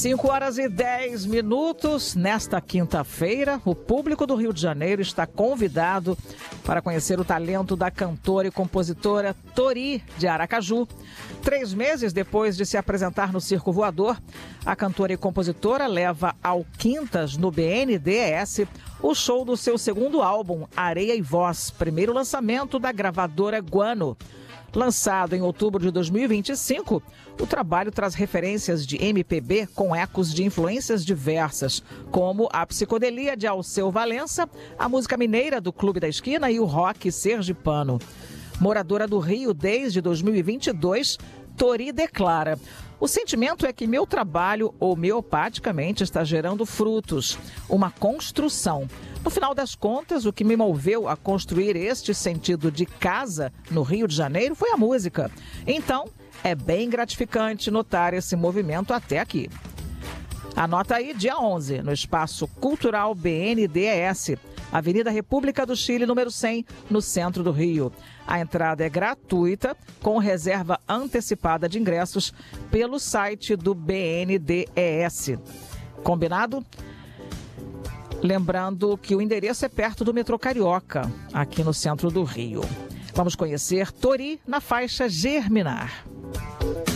5h10. Nesta quinta-feira, o público do Rio de Janeiro está convidado para conhecer o talento da cantora e compositora Tori, de Aracaju. 3 meses depois de se apresentar no Circo Voador, a cantora e compositora leva ao Quintas, no BNDES, o show do seu segundo álbum, Areia e Voz, primeiro lançamento da gravadora Guano. Lançado em outubro de 2025, o trabalho traz referências de MPB com ecos de influências diversas, como a psicodelia de Alceu Valença, a música mineira do Clube da Esquina e o rock sergipano. Moradora do Rio desde 2022, Tori declara: "O sentimento é que meu trabalho, homeopaticamente, está gerando frutos, uma construção. No final das contas, o que me moveu a construir este sentido de casa no Rio de Janeiro foi a música. Então, é bem gratificante notar esse movimento até aqui." Anota aí, dia 11, no Espaço Cultural BNDES, Avenida República do Chile, número 100, no centro do Rio. A entrada é gratuita, com reserva antecipada de ingressos pelo site do BNDES. Combinado? Lembrando que o endereço é perto do metrô Carioca, aqui no centro do Rio. Vamos conhecer Tori na faixa Germinar.